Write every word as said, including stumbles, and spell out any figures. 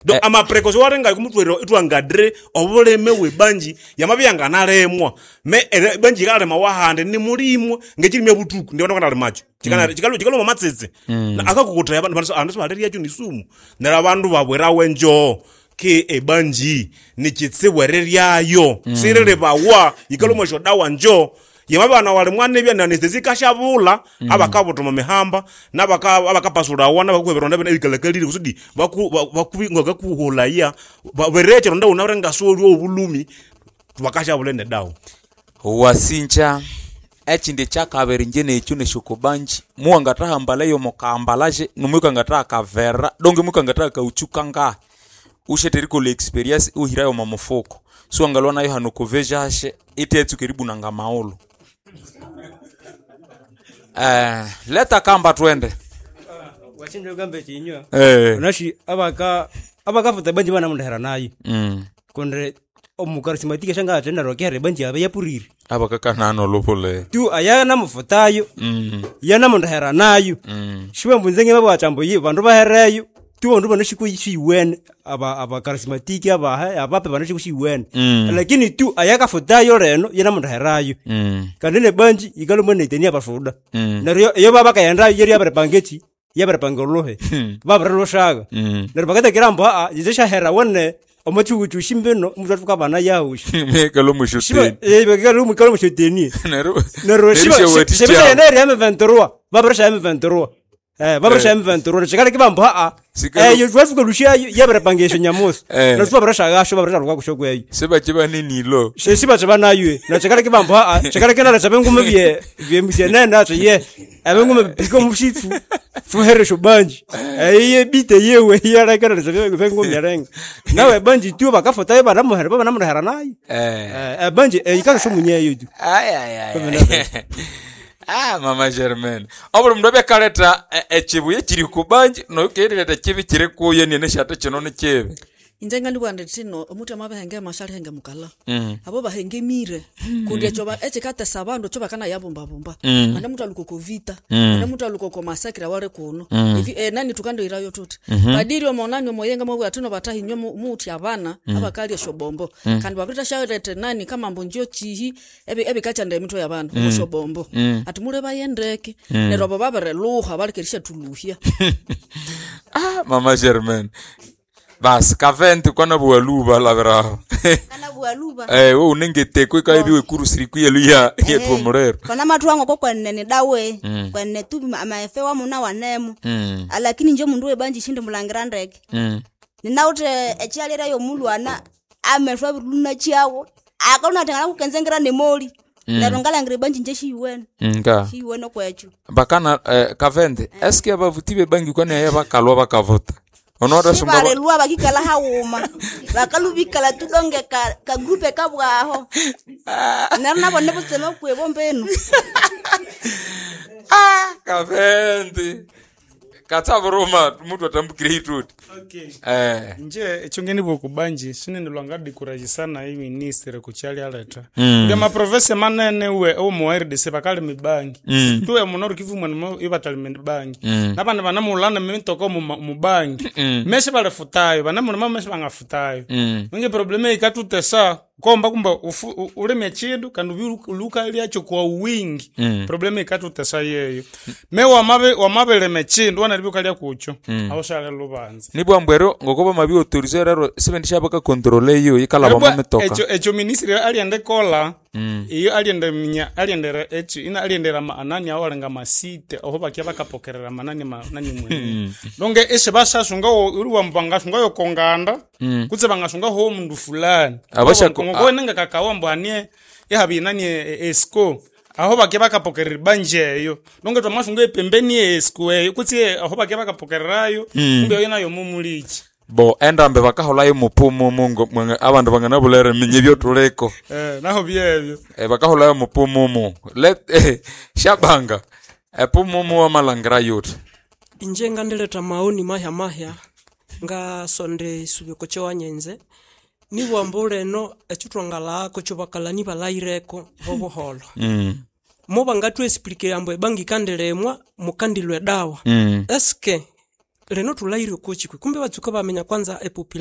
do eh. ama precaution warenga kumutwero itwangadre obuleme webanji yamabiyanga nalemwa me banji kale mawahande ni mulimo ngechirimye butuku ndiona kana macho chikana mm. chikalo chikalo mamatsetse mm. akakukuta yabantu bantu andu baleriya cyo nisumu nera bandu babwera wenjo ke ebanji ni chitsebwereryayo mm. sirele bawa ikalo mosho dawa njo yamabana wale mwane bya anesthesia kashabula mm. abakabuto mu mihamba nabaka abakapasura wana bakweberonda bene ikalekaliri kusudi baku bakubingoga kuholaya bereche ronda unarenga soli obulumi bakashabule ne dawo wasincha echinde chakabere njene echo ne shokobanji muanga tahambala yo mokambalaje numwika ngata kavera donge mwika ngata kauchukanga usheteriko le experience uhirayo mamofoko so angalona yo hanukovejashe itetsu karibu nanga maolo. Eh, leta kamba twende. Uh, wachinjo gambe chinywa. Eh. Unashi abaka abaka futa banji bana mundahera nayi. Mm. Kondre omukarismatika shanga atenda rokere banji abe yapuriri. Abaka kanano lopole. Tu ayana mufutayo. Mm. Yana mundahera nayo. Mm. Shiwe mbunzenge babo achambo yi bandu bahereyo. Tu bandu bano shiku yiwen aba aba karismatiki aba ha abape bano shiku yiwen. Mm. Lakini tu ayaka futayo reno yana mundaherayo. Mm. Kandene banji igalo mone itenia bafuda. Mm. Nero yo baba kayanda yeri abere pangeti yabere pangolohe. Mm. Baba ro shaga. Mm. Nero bagata kiramba a yizesha hera wonne omachu chuchimbeno muzatuka bana yahushi. Mekalo mushoteni. Shiba eh bagalo mukalo mushoteni. Nero. Nero shiba shiba yana ri ame vingt-trois. Baba sha ame vingt-trois. Eh baba sha ame vingt-trois chakale kibamba a. Eh yo jwafuka lushia yabere pangesho nyamusi. No baba sha gasho baba ruka kushogwe yayi. Seba chiba nini lo. Shiba chiba nayo. Na chakale kibamba a chakale kana chabengu mebye bye musienena acho ye. Abengu mebiko mushitu. Fuhere shobanji. Eh bite yewe yara kana chabengu bengu myarenga. Nawe banji tu bakafota ye bana muhera bana muhera nayi. Eh eh banji eh ikaka shomunye yudu. Ay ay ay. Ah mama Germaine. Obro mdobe kaleta echibuye kiri kubanji no kereta kibi kire kuye nene shata kino ne kibi. Injenga ndibwande tino omutu amabahenge amashali henge mukala. Mm. Abo bahenge mire. Kundi choba echekata sabando choba kana yabomba bomba. Mm. Anda mutu aluko kovita. Mm. Anda mutu aluko ko masakira wale kuno. Mm. Ivi eh, nani tukando irayo tuti. Mm-hmm. Badiri omonanyo moyenga mwe atino batahi nyo muti abana mm. abakali shobombo. Mm. Kandi bakrita shawete nani kama mbonjio chihi ebe ebe kacha nda mito yabana mm. shobombo. Mm. Atumule bayendeke. Mm. Nero baba bare luha bale kerisha tuluhia. Ah mama Germaine. Bas kaventi kwana bualuba la vera. Kana bualuba. Eh wo nengete ko ka biwe kurusiri kuyelu ya yeto morero. Kana matwango ko kwanene dawe kwanene tu amaefe wa muna wanemu. Mm. Lakini nje mundu ebanji shinde mulangirandeke. Mm. Ninaute echialera yo mulwana amefwa biruna chiawo. Akona tangana kukenzengira ne moli. Narongala ngire banji nje shiwen. Nga. Shiwen okwecho. Bakana eh, kavende. Eske abavutibe bangi kwana yaba kalwa bakavota. Onoda sumba bare luwa bakikala hauma bakalubikala tudonge ka ka groupe kabwaho narna bonne busema kwebombeno ah kavende katsaburuma mutu atambukire hituti. Okay. Eh. Nje chongeni boku banji sinene lwangadi kuraji sana hii ministre kuchali aleta. Mm. Kama professor manene we o moerde se bakale mibangi. Mm. Tu ya monoro kivu mwana ibatali mibangi. Mm. Nabana bana mulana mintoko mu bangi. Mm. Meshe bale futayo bana mulama meshe banga futayo. Mm. Nge probleme ikatutesa komba kumba ule mechidu kandu luka ili acho kwa wingi. Mm. Probleme ikatutesa yeyo. Me wa mabe wa mabele mechindu wana libuka lia kucho. Mm. Awosha lubanza. Nibo ambwero ngokoba mabi autoriser rero sebendisha baka contrôler yo ikala ba metoka. Echo echo ministre aliende kola. Mm. Iyo aliende minya aliende echo ina aliende rama anani awalenga masite oho bakia bakapokerera manani manani mwe. Donge ese basa sunga uri wa mbanga sunga yo konganda. Mm. Kutse banga sunga ho mundu fulani. Abasha ngo nenga kakawambo anie yahabi nani esco. Aho bakia bakapokerera banje yo. Donge twamasунga pembeni esco e kutse aho bakia bakapokererayo kumbe yo nayo mumulichi. Bo enda mbe bakahola yo mupumu mungo abantu bangana bulere minyebyo tuleko. Eh naho byebyo. Eh bakahola yo mupumu mu. Let eh, shabanga. Epumu mu amalangara yote. Injenga ndeleta maoni mahya mahya nga sonde subiko cyo nyenze. Ni wambule no echutwangala ko chobakala ni balaireko boboholo. Mm. Moba ngatu explique yambo bangi kandelemwa mukandilwe dawa. Mm. Eske reno tulaire kochikwe kumbe batsuka bamenya kwanza epopulation